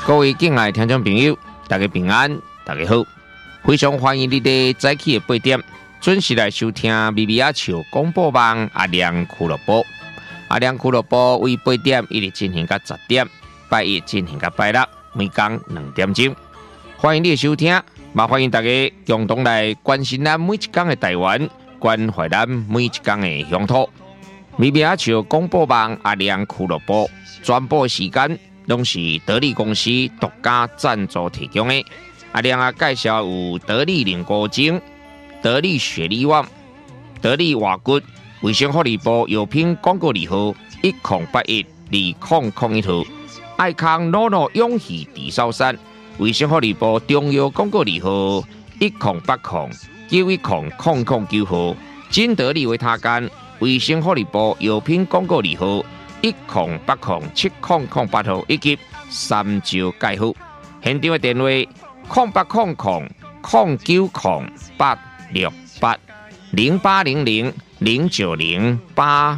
各位敬爱的听众朋友，大家平安，大家好，非常欢迎你哋早起的8点准时来收听咪咪仔笑广播网阿亮俱乐部。阿亮俱乐部为8点一直进行到10点，拜一进行到拜六，每天2点钟。欢迎你的收听，也欢迎大家共同来关心咱每一天的台湾，关怀咱每一天的乡土。咪咪仔笑广播网阿亮俱乐部转播时间。拢是得力公司独家赞助提供的。阿亮啊，介绍有得力凝固精、得力雪力旺、得力瓦骨、卫生福利部药品广告字号10812001号，爱康诺诺永续地烧山，卫生福利部中药广告字号1080910009号，金得力维他干，卫生福利部药品广告字号10807008号以及三招介护，现场的电话08000908680808000908。